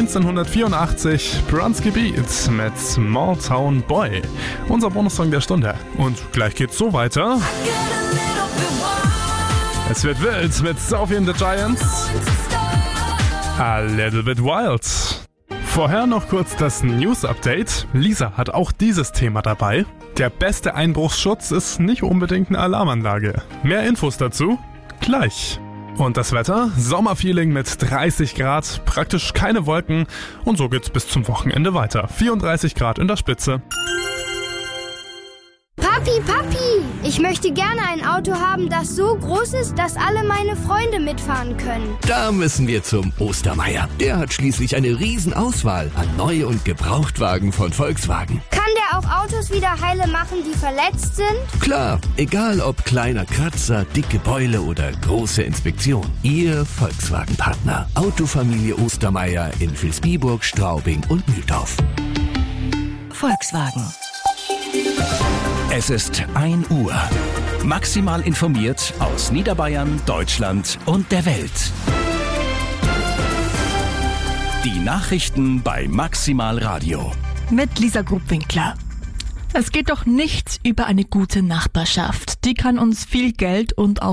1984 Bronski Beat mit Small Town Boy. Unser Bonussong der Stunde. Und gleich geht's so weiter. Es wird wild mit Sophie and the Giants. A Little Bit Wild. Vorher noch kurz das News-Update. Lisa hat auch dieses Thema dabei. Der beste Einbruchsschutz ist nicht unbedingt eine Alarmanlage. Mehr Infos dazu gleich. Und das Wetter? Sommerfeeling mit 30 Grad, praktisch keine Wolken. Und so geht's bis zum Wochenende weiter. 34 Grad in der Spitze. Papi, ich möchte gerne ein Auto haben, das so groß ist, dass alle meine Freunde mitfahren können. Da müssen wir zum Ostermeier. Der hat schließlich eine Riesenauswahl an Neu- und Gebrauchtwagen von Volkswagen. Kann der auch Autos wieder heile machen, die verletzt sind? Klar, egal ob kleiner Kratzer, dicke Beule oder große Inspektion. Ihr Volkswagen-Partner. Autofamilie Ostermeier in Vilsbiburg, Straubing und Mühldorf. Volkswagen. Es ist 1 Uhr. Maximal informiert aus Niederbayern, Deutschland und der Welt. Die Nachrichten bei Maximal Radio. Mit Lisa Grubwinkler. Es geht doch nichts über eine gute Nachbarschaft. Die kann uns viel Geld und auch